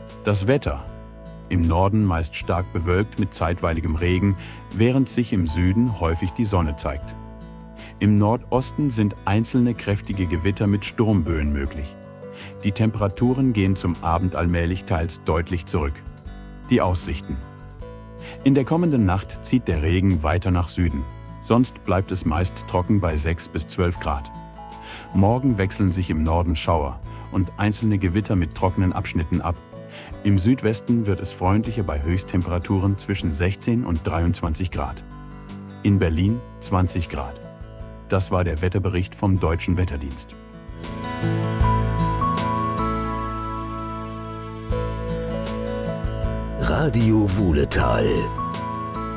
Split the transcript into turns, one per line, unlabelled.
Das Wetter. Im Norden meist stark bewölkt mit zeitweiligem Regen, während sich im Süden häufig die Sonne zeigt. Im Nordosten sind einzelne kräftige Gewitter mit Sturmböen möglich. Die Temperaturen gehen zum Abend allmählich teils deutlich zurück. Die Aussichten. In der kommenden Nacht zieht der Regen weiter nach Süden. Sonst bleibt es meist trocken bei 6 bis 12 Grad. Morgen wechseln sich im Norden Schauer und einzelne Gewitter mit trockenen Abschnitten ab. Im Südwesten wird es freundlicher bei Höchsttemperaturen zwischen 16 und 23 Grad. In Berlin 20 Grad. Das war der Wetterbericht vom Deutschen Wetterdienst.
Radio Wuhletal